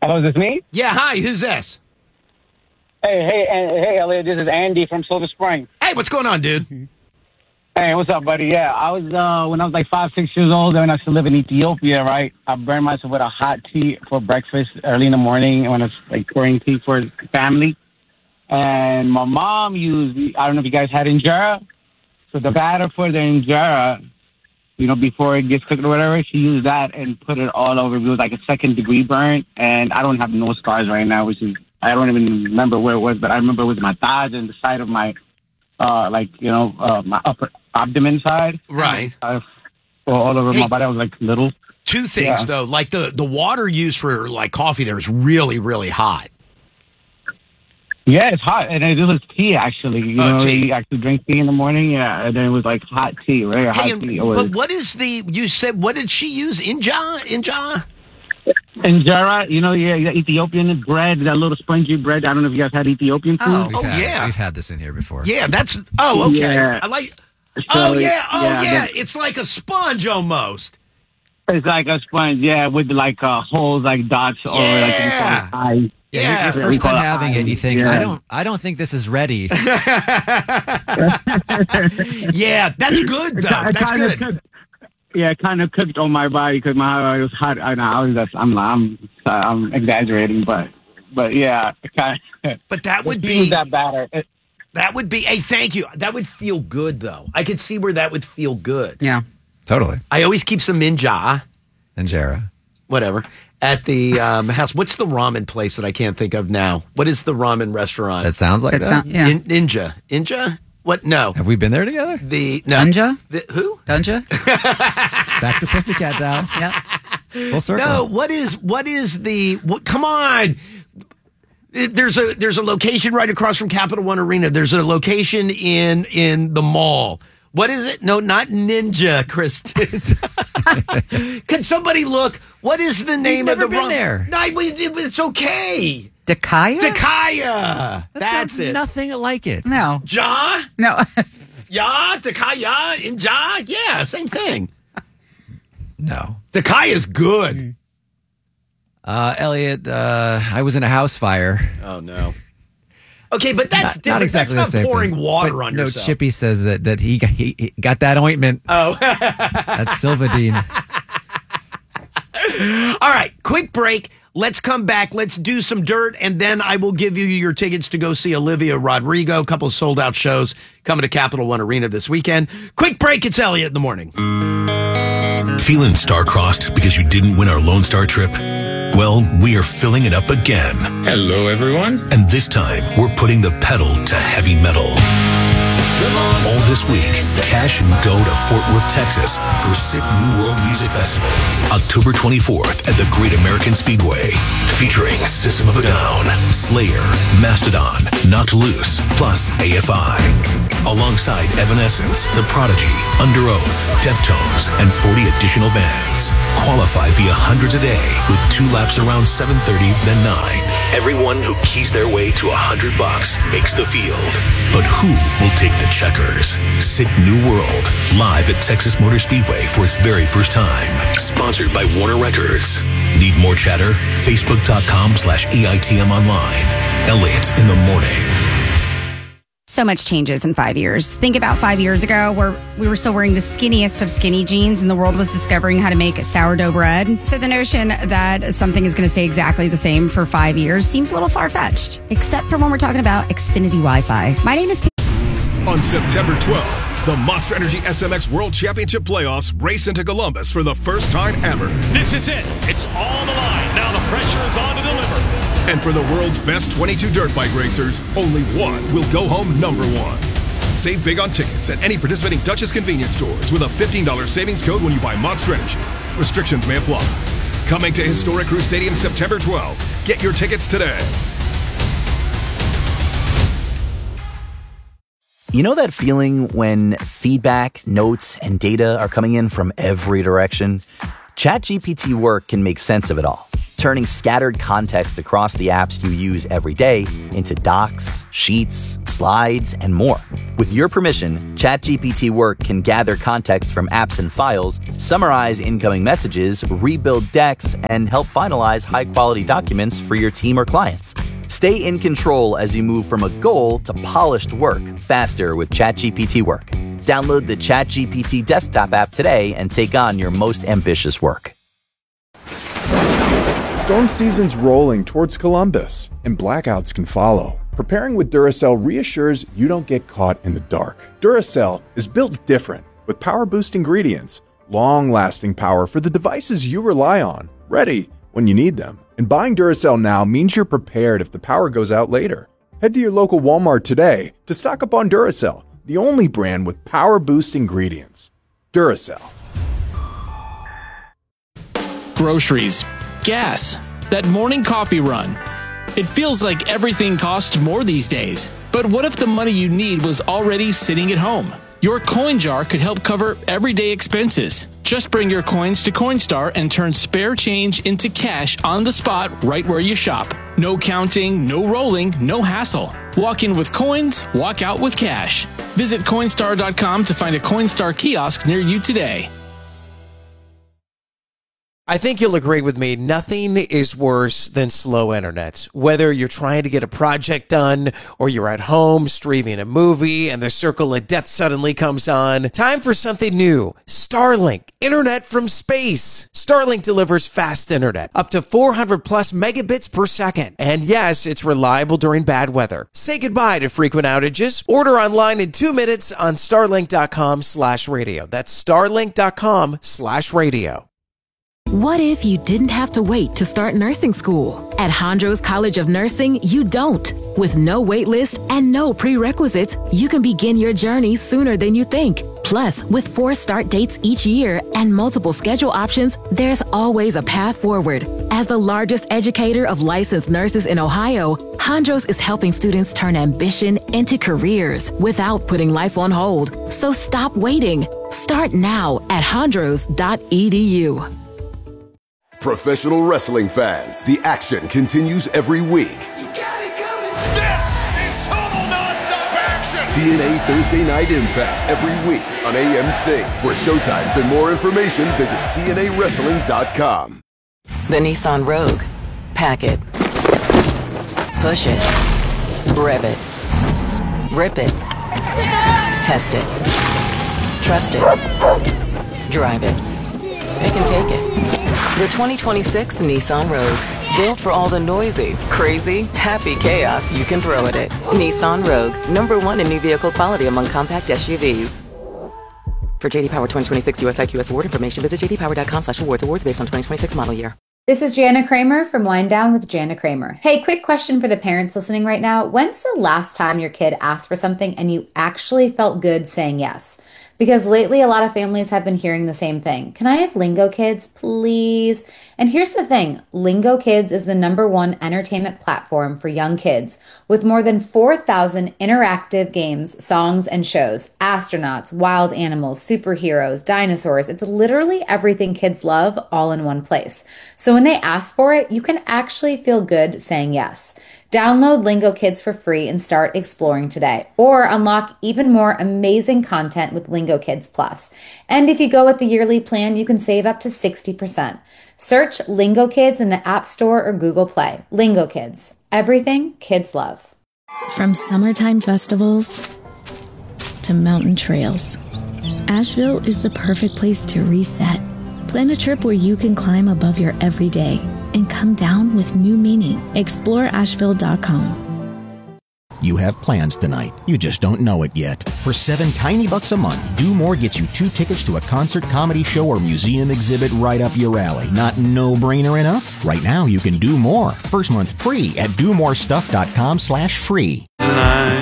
Hello, is this me? Yeah, hi, who's this? Hey, Elliot, this is Andy from Silver Spring. Hey, what's going on, dude? Hey, what's up, buddy? Yeah, I was, when I was like 5, 6 years old, when I used to live in Ethiopia, right? I burned myself with a hot tea for breakfast early in the morning when I was like pouring tea for family. And my mom used, I don't know if you guys had injera. So the batter for the injera, you know, before it gets cooked or whatever, she used that and put it all over. It was like a 2nd-degree burn. And I don't have no scars right now, which is, I don't even remember where it was, but I remember it was my thighs and the side of my, my upper abdomen side. Right. All over my body. I was like little. Two things, though. Like the water used for like coffee there is really, really hot. Yeah, it's hot. And it was tea, actually. You know, tea. you actually drink tea in the morning. Yeah, and then it was like hot tea, right? Hot tea. But what is you said, what did she use? Injera? Injera, you know, Ethiopian bread, that little spongy bread. I don't know if you guys had Ethiopian food. We've had this in here before. Yeah, that's, okay. Yeah. I like, So, it's like a sponge almost. It's like a sponge, with like holes, like dots, or like eyes. Yeah, your first time having it, you think, I don't think this is ready. Yeah, that's good though. That's good. It kind of cooked on my body because my body was hot. I'm exaggerating, but yeah, But that would be that batter. That would be. Hey, thank you. That would feel good though. I could see where that would feel good. Yeah, totally. I always keep some injera, whatever. At the house. What's the ramen place that I can't think of now? What is the ramen restaurant? That sounds like that. Ninja? What? No. Have we been there together? Dunja? Who? Dunja? Back to Pussycat Dolls. Yeah. Full circle. No. What is the? Come on. There's a location right across from Capital One Arena. There's a location in the mall. What is it? No, not Ninja, Kristen. Could somebody look? What is the name of the been there. No, it's okay. Dakaya? Dakaya. That's it. Nothing like it. No. Ja? No. Ja, Dakaya, Inja. Yeah, same thing. No. Dakaya's good. Elliot, I was in a house fire. Oh, no. Okay, but that's different. Not exactly that's the not same pouring thing. water on yourself. No, Chippy says that he got that ointment. Oh. That's Silvadine. All right, quick break. Let's come back. Let's do some dirt, and then I will give you your tickets to go see Olivia Rodrigo. A couple of sold-out shows coming to Capital One Arena this weekend. Quick break. It's Elliot in the morning. Feeling star-crossed because you didn't win our Lone Star trip? Well, we are filling it up again. Hello, everyone. And this time, we're putting the pedal to heavy metal. All this week, cash and go to Fort Worth, Texas for Sick New World Music Festival. October 24th at the Great American Speedway. Featuring System of a Down, Slayer, Mastodon, Knocked Loose, plus AFI. Alongside Evanescence, The Prodigy, Under Oath, Deftones, and 40 additional bands. Qualify via hundreds a day with 2 laps around 7:30, then 9. Everyone who keys their way to $100 makes the field. But who will take the checkers? Sick New World, live at Texas Motor Speedway for its very first time. Sponsored by Warner Records. Need more chatter? Facebook.com/EITM online. Elliot in the morning. So much changes in 5 years. Think about 5 years ago where we were still wearing the skinniest of skinny jeans and the world was discovering how to make sourdough bread. So the notion that something is going to stay exactly the same for 5 years seems a little far-fetched, except for when we're talking about Xfinity Wi-Fi. My name is On September 12th, the Monster Energy SMX World Championship Playoffs race into Columbus for the first time ever. This is it. It's on the line. Now the pressure is on to deliver. And for the world's best 22 dirt bike racers, only one will go home number one. Save big on tickets at any participating Duchess convenience stores with a $15 savings code when you buy Monster Energy. Restrictions may apply. Coming to Historic Crew Stadium September 12th. Get your tickets today. You know that feeling when feedback, notes, and data are coming in from every direction? ChatGPT Work can make sense of it all, turning scattered context across the apps you use every day into docs, sheets, slides, and more. With your permission, ChatGPT Work can gather context from apps and files, summarize incoming messages, rebuild decks, and help finalize high-quality documents for your team or clients. Stay in control as you move from a goal to polished work faster with ChatGPT Work. Download the ChatGPT desktop app today and take on your most ambitious work. Storm season's rolling towards Columbus, and blackouts can follow. Preparing with Duracell reassures you don't get caught in the dark. Duracell is built different, with power boost ingredients, long-lasting power for the devices you rely on, ready when you need them. And buying Duracell now means you're prepared if the power goes out later. Head to your local Walmart today to stock up on Duracell, the only brand with power boost ingredients. Duracell. Groceries, gas, that morning coffee run. It feels like everything costs more these days. But what if the money you need was already sitting at home? Your coin jar could help cover everyday expenses. Just bring your coins to Coinstar and turn spare change into cash on the spot right where you shop. No counting, no rolling, no hassle. Walk in with coins, walk out with cash. Visit Coinstar.com to find a Coinstar kiosk near you today. I think you'll agree with me, nothing is worse than slow internet. Whether you're trying to get a project done or you're at home streaming a movie and the circle of death suddenly comes on, time for something new. Starlink, internet from space. Starlink delivers fast internet, up to 400 plus megabits per second. And yes, it's reliable during bad weather. Say goodbye to frequent outages. Order online in 2 minutes on starlink.com/radio. That's starlink.com/radio. What if you didn't have to wait to start nursing school? At Hondros College of Nursing, you don't. With no wait list and no prerequisites, you can begin your journey sooner than you think. Plus, with 4 start dates each year and multiple schedule options, there's always a path forward. As the largest educator of licensed nurses in Ohio, Hondros is helping students turn ambition into careers without putting life on hold. So stop waiting. Start now at hondros.edu. Professional wrestling fans, the action continues every week. This is total nonstop action. TNA Thursday Night Impact every week on AMC. For showtimes and more information, visit TNAWrestling.com. The Nissan Rogue. Pack it. Push it. Rev it. Rip it. Test it. Trust it. Drive it. They can take it. The 2026 Nissan Rogue. Built for all the noisy, crazy, happy chaos you can throw at it. Nissan Rogue. #1 in new vehicle quality among compact SUVs. For JD Power 2026 US IQS award information, visit jdpower.com/awards. Awards based on 2026 model year. This is Jana Kramer from Wind Down with Jana Kramer. Hey, quick question for the parents listening right now. When's the last time your kid asked for something and you actually felt good saying yes? Because lately, a lot of families have been hearing the same thing. Can I have Lingo Kids, please? And here's the thing. Lingo Kids is the #1 entertainment platform for young kids with more than 4,000 interactive games, songs, and shows. Astronauts, wild animals, superheroes, dinosaurs. It's literally everything kids love all in one place. So when they ask for it, you can actually feel good saying yes. Download Lingo Kids for free and start exploring today. Or unlock even more amazing content with Lingo Kids Plus. And if you go with the yearly plan, you can save up to 60%. Search Lingo Kids in the App Store or Google Play. Lingo Kids. Everything kids love. From summertime festivals to mountain trails, Asheville is the perfect place to reset. Plan a trip where you can climb above your everyday and come down with new meaning. Explore Asheville.com. You have plans tonight. You just don't know it yet. For $7 tiny bucks a month, Do More gets you 2 tickets to a concert, comedy show, or museum exhibit right up your alley. Not no-brainer enough? Right now, you can do more. First month free at domorestuff.com/free.